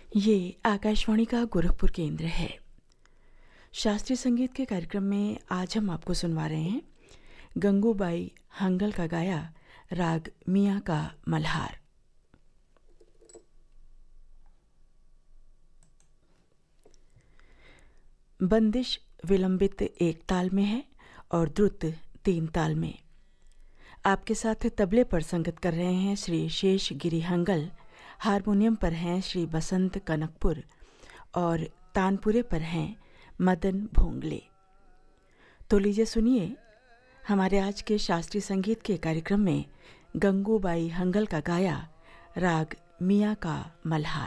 ये आकाशवाणी का गोरखपुर केंद्र है। शास्त्रीय संगीत के कार्यक्रम में आज हम आपको सुनवा रहे हैं गंगूबाई हंगल का गाया राग मियाँ का मल्हार। बंदिश विलंबित एक ताल में है और द्रुत 3 ताल में। आपके साथ तबले पर संगत कर रहे हैं श्री शेष गिरी हंगल, हारमोनियम पर हैं श्री बसंत कनकपुर और तानपुरे पर हैं मदन भोंगले। तो लीजिए सुनिए हमारे आज के शास्त्रीय संगीत के कार्यक्रम में गंगूबाई हंगल का गाया राग मियाँ का मल्हार।